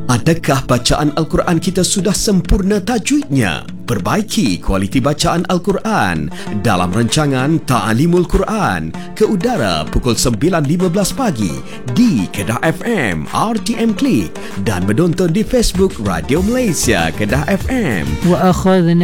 Adakah bacaan Al-Quran kita sudah sempurna tajwidnya? Perbaiki kualiti bacaan Al-Quran dalam rancangan Ta'alimul Quran ke udara pukul 9.15 pagi di Kedah FM, RTM Klik dan menonton di Facebook Radio Malaysia Kedah FM. وأخذنا